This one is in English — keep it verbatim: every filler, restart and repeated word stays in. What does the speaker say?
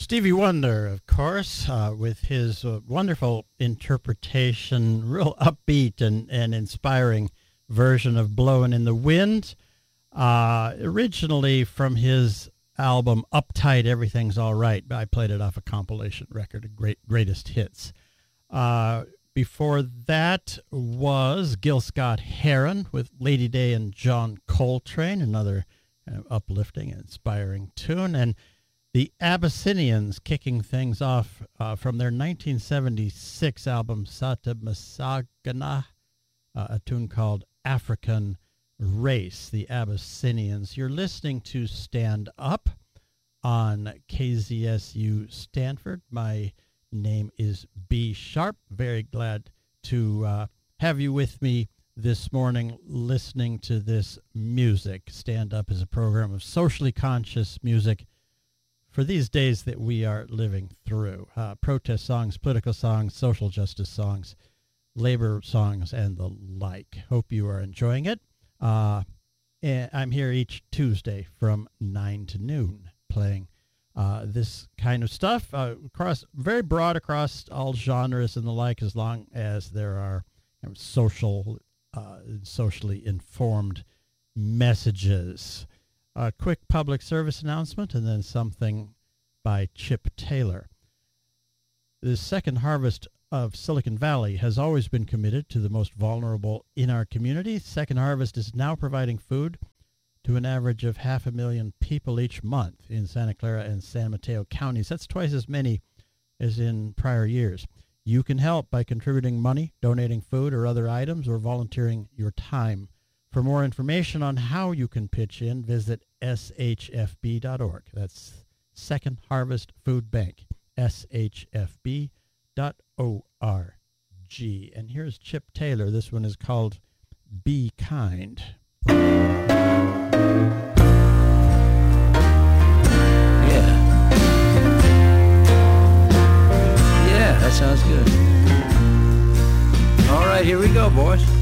Stevie Wonder, of course, uh, with his uh, wonderful interpretation, real upbeat and, and inspiring version of Blowin' in the Wind, uh, originally from his album Uptight, Everything's All Right. I played it off a compilation record of great greatest hits. Uh, before that was Gil Scott-Heron with Lady Day and John Coltrane, another kind of uplifting and inspiring tune. And the Abyssinians kicking things off uh, from their nineteen seventy-six album Sata Masagana, uh, a tune called African Race, the Abyssinians. You're listening to Stand Up on K Z S U Stanford. My name is B. Sharp. Very glad to uh, have you with me this morning listening to this music. Stand Up is a program of socially conscious music for these days that we are living through. Uh, protest songs, political songs, social justice songs, labor songs, and the like. Hope you are enjoying it. Uh, and I'm here each Tuesday from nine to noon playing uh, this kind of stuff, uh, across very broad across all genres and the like, as long as there are you know, social, uh, socially informed messages. A quick public service announcement and then something by Chip Taylor. The Second Harvest of Silicon Valley has always been committed to the most vulnerable in our community. Second Harvest is now providing food to an average of half a million people each month in Santa Clara and San Mateo counties. That's twice as many as in prior years. You can help by contributing money, donating food or other items, or volunteering your time. For more information on how you can pitch in, visit S H F B dot org. That's Second Harvest Food Bank, S H F B dot org. And here's Chip Taylor. This one is called Be Kind. Yeah. Yeah, that sounds good. All right, here we go, boys.